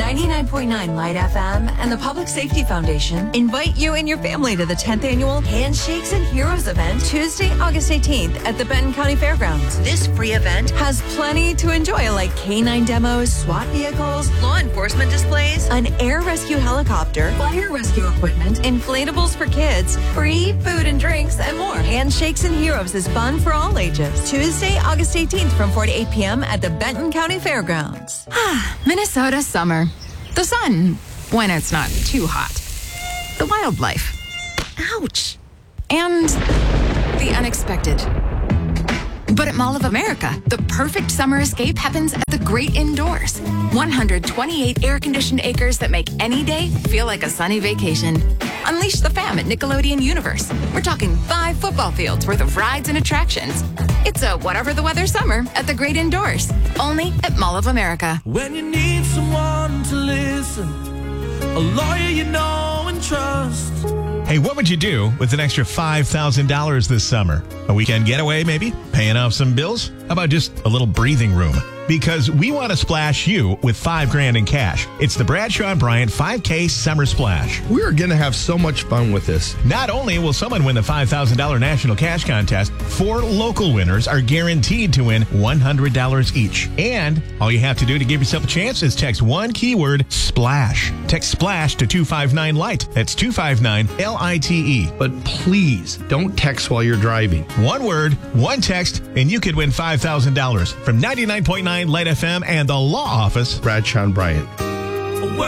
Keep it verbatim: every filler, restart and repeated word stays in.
ninety-nine point nine Light F M and the Public Safety Foundation invite you and your family to the tenth Annual Handshakes and Heroes event, Tuesday, August eighteenth at the Benton County Fairgrounds. This free event has plenty to enjoy, like canine demos, SWAT vehicles, law enforcement displays, an air rescue helicopter, fire rescue equipment, inflatables for kids, free food and drinks, and more. Handshakes and Heroes is fun for all ages. Tuesday, August eighteenth from four to eight p.m. at the Benton County Fairgrounds. Ah, Minnesota summer. The sun, when it's not too hot. The wildlife. Ouch. And the unexpected. But at Mall of America, the perfect summer escape happens at the great indoors. one hundred twenty-eight air-conditioned acres that make any day feel like a sunny vacation. Unleash the fam at Nickelodeon Universe. We're talking five football fields worth of rides and attractions. It's a whatever the weather summer at the great indoors. Only at Mall of America. When you need someone to listen, a lawyer you know and trust. Hey, what would you do with an extra five thousand dollars this summer? A weekend getaway, maybe? Paying off some bills? How about just a little breathing room? Because we want to splash you with five grand in cash. It's the Bradshaw and Bryant five K Summer Splash. We're going to have so much fun with this. Not only will someone win the five thousand dollars National Cash Contest, four local winners are guaranteed to win one hundred dollars each. And all you have to do to give yourself a chance is text one keyword, SPLASH. Text SPLASH to two five nine LIGHT. That's two five nine L I T E. But please, don't text while you're driving. One word, one text, and you could win five thousand dollars from ninety-nine point nine Light F M and the Law Office. Bradshaw and Bryant.